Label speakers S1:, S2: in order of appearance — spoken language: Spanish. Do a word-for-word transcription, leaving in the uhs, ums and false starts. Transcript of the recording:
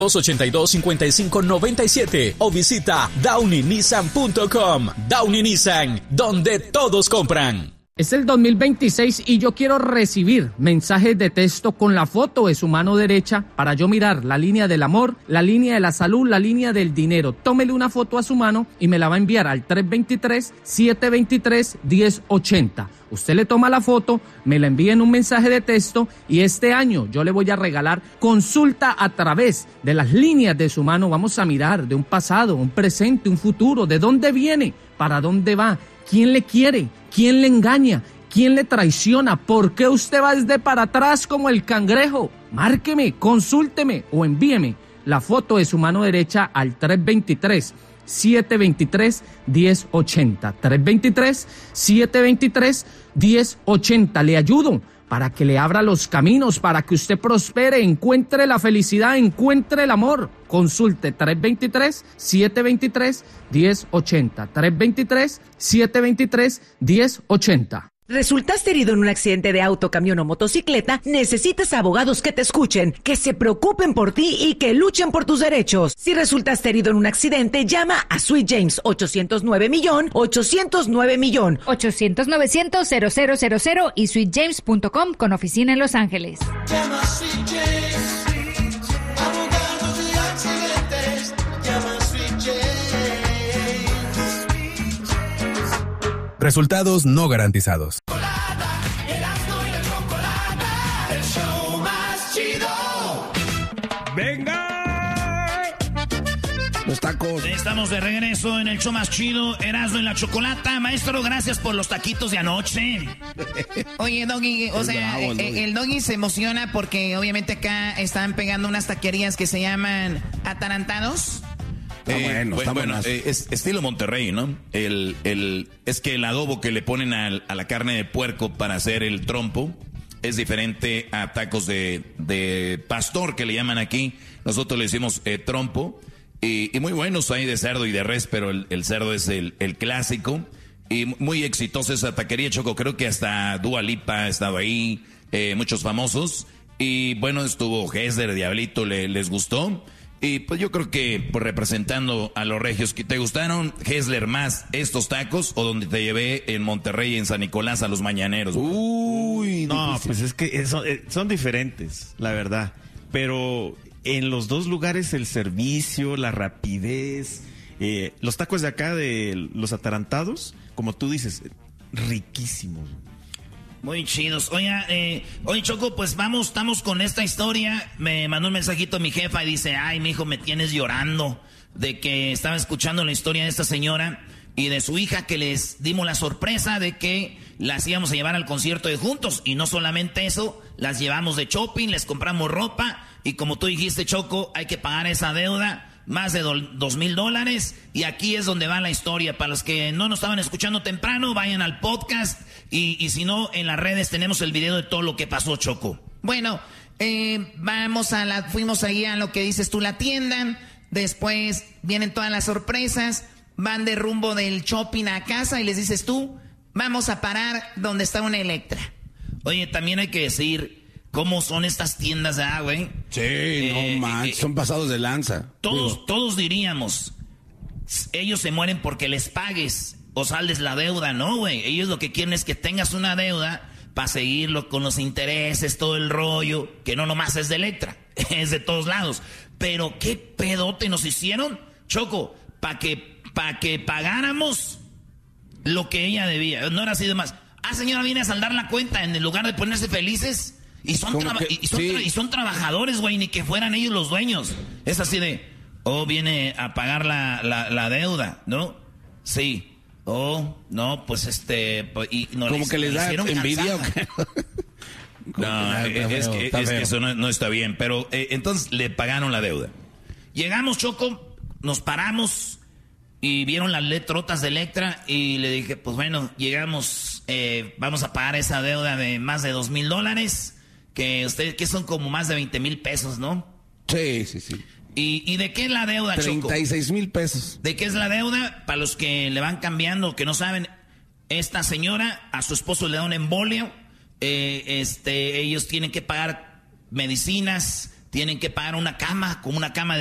S1: dos ochenta y dos, cincuenta y cinco noventa y siete o visita downey nissan punto com. Downey Nissan, donde todos compran.
S2: Es el dos mil veintiséis y yo quiero recibir mensajes de texto con la foto de su mano derecha para yo mirar la línea del amor, la línea de la salud, la línea del dinero. Tómele una foto a su mano y me la va a enviar al tres dos tres, siete dos tres, uno cero ocho cero. Usted le toma la foto, me la envía en un mensaje de texto y este año yo le voy a regalar consulta a través de las líneas de su mano. Vamos a mirar de un pasado, un presente, un futuro, de dónde viene, para dónde va, quién le quiere, quién le engaña, quién le traiciona, por qué usted va desde para atrás como el cangrejo. Márqueme, consúlteme o envíeme la foto de su mano derecha al tres dos tres, siete dos tres, uno cero ocho cero. tres dos tres, siete dos tres, uno cero ocho cero. Le ayudo para que le abra los caminos, para que usted prospere, encuentre la felicidad, encuentre el amor. Consulte tres dos tres, siete dos tres, uno cero ocho cero. tres dos tres, siete dos tres, uno cero ocho cero.
S3: ¿Resultaste herido en un accidente de auto, camión o motocicleta? Necesitas abogados que te escuchen, que se preocupen por ti y que luchen por tus derechos. Si resultaste herido en un accidente, llama a Sweet James ochocientos nueve millón, ochocientos nueve millón.
S4: ochocientos, novecientos, cero cero cero cero y sweet james punto com con oficina en Los Ángeles.
S5: Llama a Sweet James, abogados de accidentes. Llama a Sweet James.
S6: Resultados no garantizados.
S7: ¡Venga!
S8: Los tacos.
S7: Estamos de regreso en el show más chido, Erasmo y la Chocolata. Maestro, gracias por los taquitos de anoche.
S9: Oye, Doggy, o sea, bravo, el, doggy. el Doggy se emociona porque obviamente acá están pegando unas taquerías que se llaman Atarantados.
S8: Está
S10: eh,
S8: bueno, está
S10: bueno,
S8: bueno.
S10: eh, es estilo Monterrey, ¿no? El, el, es que el adobo que le ponen al, a la carne de puerco para hacer el trompo es diferente a tacos de, de pastor, que le llaman aquí. Nosotros le decimos eh, trompo. Y, y muy buenos hay de cerdo y de res, pero el, el cerdo es el, el clásico. Y muy exitosa esa taquería, Choco. Creo que hasta Dua Lipa ha estado ahí, eh, muchos famosos. Y bueno, estuvo Hesler, Diablito, le, les gustó. Y pues yo creo que pues, representando a los regios, ¿te gustaron, Hesler, más estos tacos o donde te llevé en Monterrey, en San Nicolás, a los mañaneros?
S8: Uy,
S11: no,
S8: difícil.
S11: pues es que son, son diferentes, la verdad. Pero en los dos lugares el servicio, la rapidez, eh, los tacos de acá de los Atarantados, como tú dices, riquísimos.
S7: Muy chidos. Oye, eh, oye, Choco, pues vamos, estamos con esta historia. Me mandó un mensajito mi jefa y dice, ay, mijo, me tienes llorando de que estaba escuchando la historia de esta señora y de su hija, que les dimos la sorpresa de que las íbamos a llevar al concierto de juntos. Y no solamente eso, las llevamos de shopping, les compramos ropa y como tú dijiste, Choco, hay que pagar esa deuda. Más de do, dos mil dólares. Y aquí es donde va la historia. Para los que no nos estaban escuchando temprano, vayan al podcast. Y, y si no, en las redes tenemos el video de todo lo que pasó, Choco.
S9: Bueno, eh, vamos a la, fuimos ahí a lo que dices tú, la tienda. Después vienen todas las sorpresas. Van de rumbo del shopping a casa y les dices tú, vamos a parar donde está una Electra.
S7: Oye, también hay que decir cómo son estas tiendas de agua, güey.
S8: Sí,
S7: Eh,
S8: no manches,
S7: eh,
S8: son pasados de lanza.
S7: Todos,
S8: Digo,
S7: todos diríamos, ellos se mueren porque les pagues o saldes la deuda, ¿no, güey? Ellos lo que quieren es que tengas una deuda para seguirlo con los intereses, todo el rollo, que no nomás es de Electra, es de todos lados. Pero qué pedote nos hicieron, Choco, para que, pa que pagáramos lo que ella debía. No era así de más. Ah, señora, viene a saldar la cuenta en el lugar de ponerse felices. Y son, traba
S8: que,
S7: y, son
S8: sí.
S7: tra y son trabajadores, güey, ni que fueran ellos los dueños. Es así de, oh, viene a pagar la, la, la deuda, ¿no? Sí. Oh, no, pues este... Pues, y no
S8: como
S7: les,
S8: que les da envidia. ¿O qué?
S10: No, es, es, que, es que eso no, no está bien. Pero eh, entonces le pagaron la deuda.
S7: Llegamos, Choco, nos paramos y vieron las letrotas de Electra y le dije, pues bueno, llegamos, eh, vamos a pagar esa deuda de más de dos mil dólares, que ustedes, que son como más de veinte mil pesos, ¿no?
S8: Sí, sí, sí.
S7: ¿Y, ¿Y de qué es la deuda, Choco?
S8: treinta y seis mil pesos.
S7: ¿De qué es la deuda? Para los que le van cambiando, que no saben, esta señora, a su esposo le da un embolio, eh, este, ellos tienen que pagar medicinas, tienen que pagar una cama, como una cama de